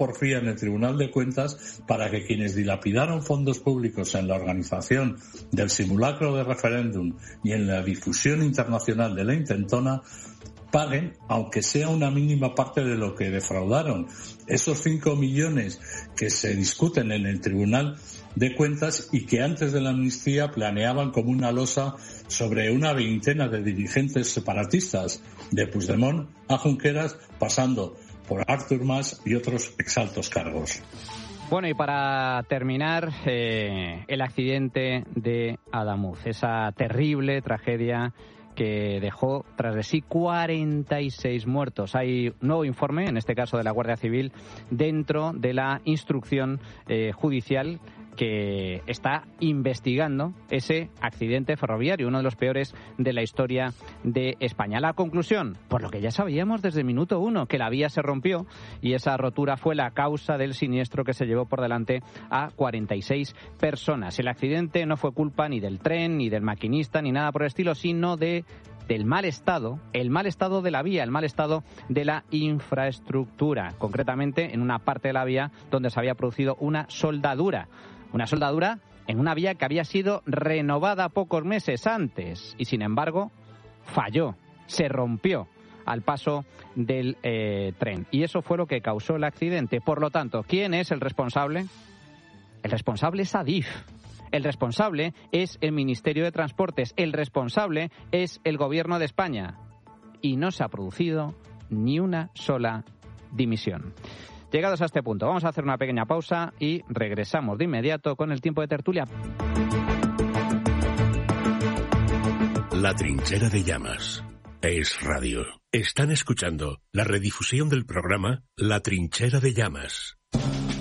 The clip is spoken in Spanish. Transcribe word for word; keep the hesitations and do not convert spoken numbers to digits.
porfía en el Tribunal de Cuentas para que quienes dilapidaron fondos públicos en la organización del simulacro de referéndum y en la difusión internacional de la intentona paguen, aunque sea una mínima parte de lo que defraudaron. Esos cinco millones que se discuten en el Tribunal de Cuentas y que antes de la amnistía planeaban como una losa sobre una veintena de dirigentes separatistas, de Puigdemont a Junqueras, pasando por Artur Mas y otros exaltos cargos. Bueno, y para terminar, eh, el accidente de Adamuz, esa terrible tragedia que dejó tras de sí cuarenta y seis muertos. Hay un nuevo informe, en este caso de la Guardia Civil, dentro de la instrucción eh, judicial que está investigando ese accidente ferroviario, uno de los peores de la historia de España. La conclusión, por lo que ya sabíamos desde el minuto uno, que la vía se rompió y esa rotura fue la causa del siniestro que se llevó por delante a cuarenta y seis personas. El accidente no fue culpa ni del tren, ni del maquinista, ni nada por el estilo, sino de del mal estado, el mal estado de la vía, el mal estado de la infraestructura, concretamente en una parte de la vía donde se había producido una soldadura. Una soldadura en una vía que había sido renovada pocos meses antes y, sin embargo, falló, se rompió al paso del eh, tren. Y eso fue lo que causó el accidente. Por lo tanto, ¿quién es el responsable? El responsable es Adif. El responsable es el Ministerio de Transportes. El responsable es el Gobierno de España. Y no se ha producido ni una sola dimisión. Llegados a este punto, vamos a hacer una pequeña pausa y regresamos de inmediato con el tiempo de tertulia. La Trinchera de Llamas. Es radio. Están escuchando la redifusión del programa La Trinchera de Llamas.